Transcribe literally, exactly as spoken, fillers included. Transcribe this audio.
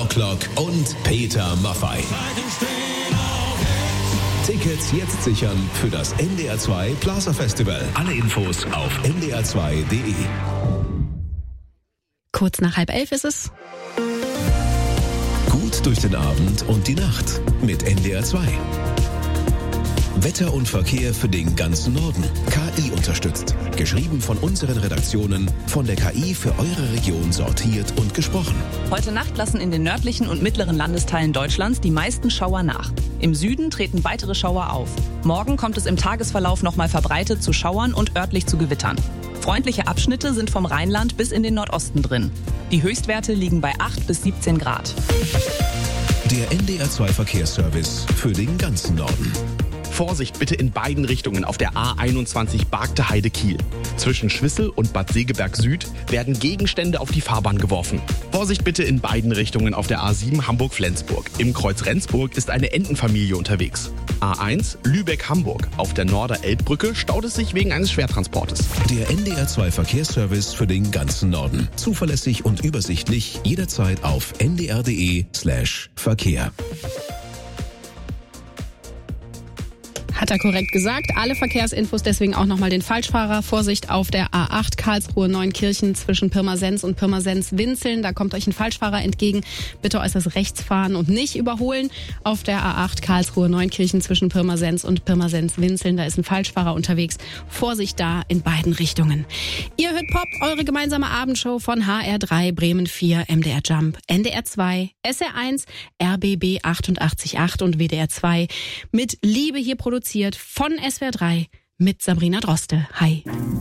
Rock Lock und Peter Maffay. Tickets jetzt sichern für das N D R zwei Plaza Festival. Alle Infos auf n d r zwei punkt d e. Kurz nach halb elf ist es. Gut durch den Abend und die Nacht mit N D R zwei. Wetter und Verkehr für den ganzen Norden. K I unterstützt. Geschrieben von unseren Redaktionen, von der K I für eure Region sortiert und gesprochen. Heute Nacht lassen in den nördlichen und mittleren Landesteilen Deutschlands die meisten Schauer nach. Im Süden treten weitere Schauer auf. Morgen kommt es im Tagesverlauf nochmal verbreitet zu Schauern und örtlich zu Gewittern. Freundliche Abschnitte sind vom Rheinland bis in den Nordosten drin. Die Höchstwerte liegen bei acht bis siebzehn Grad. Der N D R zwei Verkehrsservice für den ganzen Norden. Vorsicht bitte in beiden Richtungen auf der A einundzwanzig Bargteheide-Kiel. Zwischen Schwissel und Bad Segeberg Süd werden Gegenstände auf die Fahrbahn geworfen. Vorsicht bitte in beiden Richtungen auf der A sieben Hamburg-Flensburg. Im Kreuz Rendsburg ist eine Entenfamilie unterwegs. A eins Lübeck-Hamburg. Auf der Norder-Elbbrücke staut es sich wegen eines Schwertransportes. Der N D R zwei Verkehrsservice für den ganzen Norden. Zuverlässig und übersichtlich jederzeit auf n d r punkt d e slash Verkehr. Hat er korrekt gesagt. Alle Verkehrsinfos, deswegen auch nochmal den Falschfahrer. Vorsicht auf der A acht Karlsruhe Neunkirchen zwischen Pirmasens und Pirmasens-Winzeln. Da kommt euch ein Falschfahrer entgegen. Bitte äußerst rechts fahren und nicht überholen. Auf der A acht Karlsruhe Neunkirchen zwischen Pirmasens und Pirmasens-Winzeln. Da ist ein Falschfahrer unterwegs. Vorsicht da in beiden Richtungen. Ihr hört Pop, eure gemeinsame Abendshow von H R drei, Bremen vier, M D R Jump, N D R zwei, S R eins, R B B achtundachtzig Komma acht und W D R zwei. Mit Liebe hier produziert von S W R drei mit Sabrina Droste. Hi.